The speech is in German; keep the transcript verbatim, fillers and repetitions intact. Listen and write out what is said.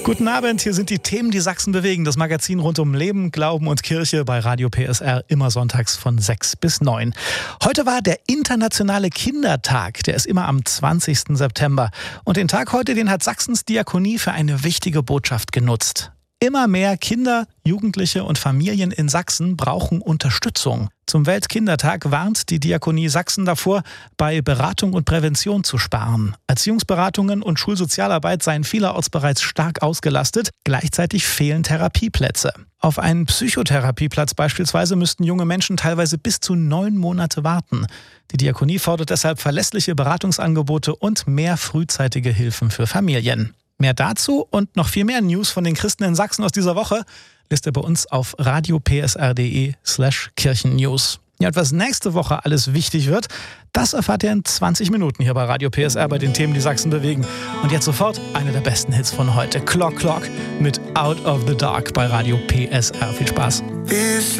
Guten Abend, hier sind die Themen, die Sachsen bewegen. Das Magazin rund um Leben, Glauben und Kirche bei Radio P S R, immer sonntags von sechs bis neun. Heute war der internationale Kindertag, der ist immer am zwanzigsten September. Und den Tag heute, den hat Sachsens Diakonie für eine wichtige Botschaft genutzt. Immer mehr Kinder, Jugendliche und Familien in Sachsen brauchen Unterstützung. Zum Weltkindertag warnt die Diakonie Sachsen davor, bei Beratung und Prävention zu sparen. Erziehungsberatungen und Schulsozialarbeit seien vielerorts bereits stark ausgelastet. Gleichzeitig fehlen Therapieplätze. Auf einen Psychotherapieplatz beispielsweise müssten junge Menschen teilweise bis zu neun Monate warten. Die Diakonie fordert deshalb verlässliche Beratungsangebote und mehr frühzeitige Hilfen für Familien. Mehr dazu und noch viel mehr News von den Christen in Sachsen aus dieser Woche lest ihr bei uns auf radiopsr.de slash Kirchennews. Ja, und was nächste Woche alles wichtig wird, das erfahrt ihr in zwanzig Minuten hier bei Radio P S R bei den Themen, die Sachsen bewegen. Und jetzt sofort eine der besten Hits von heute. Clock Clock mit Out of the Dark bei Radio P S R. Viel Spaß.